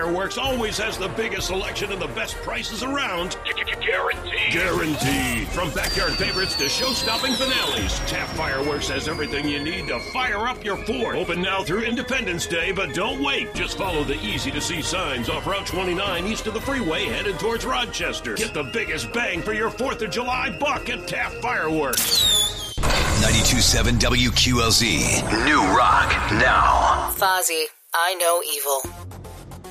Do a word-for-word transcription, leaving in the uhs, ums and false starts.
Fireworks always has the biggest selection and the best prices around. Guaranteed. Guaranteed. From backyard favorites to show-stopping finales, Taft Fireworks has everything you need to fire up your fort. Open now through Independence Day, but don't wait. Just follow the easy-to-see signs off Route twenty-nine east of the freeway headed towards Rochester. Get the biggest bang for your fourth of July buck at Taft Fireworks. ninety-two point seven W Q L Z. New Rock now. Fozzie, I know evil.